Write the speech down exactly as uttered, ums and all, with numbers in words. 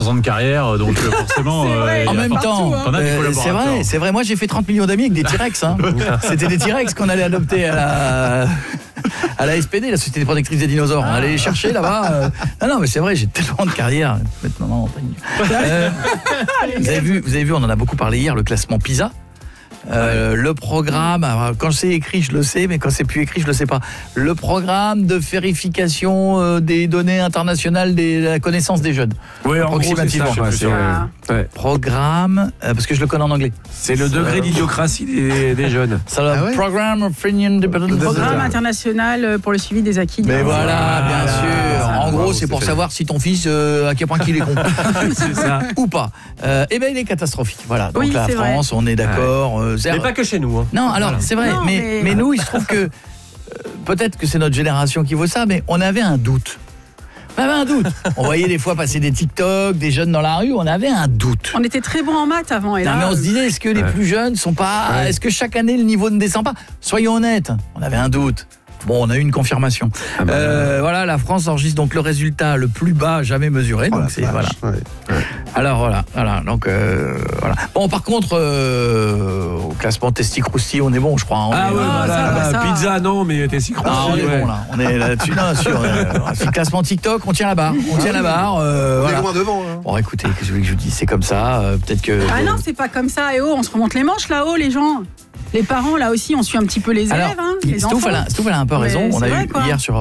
ans de carrière, donc forcément. Vrai, euh, en même temps, hein. euh, c'est vrai, c'est vrai. Moi, j'ai fait trente millions d'amis avec des T-Rex. Hein. C'était des T-Rex qu'on allait adopter à la, à la S P D, la Société Protectrice des Dinosaures. On allait les chercher là-bas. Euh... Non, non, mais c'est vrai, j'ai tellement de carrière. Maintenant, non, euh, vous avez vu, vous avez vu, on en a beaucoup parlé hier, le classement PISA. Euh, le programme, alors, quand c'est écrit je le sais, mais quand c'est plus écrit je le sais pas. Le programme de vérification euh, des données internationales de la connaissance des jeunes. Oui, en gros, c'est ça, approximativement. c'est, euh, ouais. Programme, euh, parce que je le connais en anglais. C'est le degré euh, d'idiocratie des, des jeunes. C'est le Ah ouais Programme of Union Independent Programme international pour le suivi des acquis. Mais voilà, Ah, bien sûr. En wow, gros, c'est pour fait. savoir si ton fils, euh, à quel point qu'il est con. C'est ça. Ou pas. Euh, eh ben, il est catastrophique. Voilà. Donc Oui, la c'est France, vrai. on est d'accord. Euh, Mais pas que chez nous. Hein. Non, alors Voilà. c'est vrai, Non, mais, mais- mais nous, il se trouve que euh, peut-être que c'est notre génération qui vaut ça, mais on avait un doute. On avait un doute. On voyait des fois passer des TikTok, des jeunes dans la rue, on avait un doute. On était très bons en maths avant. Et Non, là, mais on se disait, est-ce que les Ouais. plus jeunes sont pas... Ouais. Est-ce que chaque année, le niveau ne descend pas? Soyons honnêtes, on avait un doute. Bon, on a eu une confirmation. Ah bah, Euh, voilà, la France enregistre donc le résultat le plus bas jamais mesuré. Oh Donc la c'est vache, voilà. ouais. Alors voilà, voilà. Donc euh, voilà. Bon, par contre, euh, au classement Testi Crousti, on est bon, je crois. On Ah est, ouais, Ah, voilà, ça, bah, ça. pizza non, mais t'es si Ah, on est ouais. bon là, on est là-dessus. Non, sûr. Euh, c'est le classement TikTok, on tient la barre, on tient la barre. Euh, On est voilà. loin devant. Hein. Bon, écoutez, qu'est-ce que je voulais que je vous dise, c'est comme ça. euh, Peut-être que. Ah non, c'est pas comme ça. Et oh, on se remonte les manches là-haut, les gens. Les parents là aussi, on suit un petit peu les Alors, élèves, hein, les Stouff, enfants. elle a, Stouff, elle a un peu Mais raison. On c'est a vrai, eu quoi. hier sur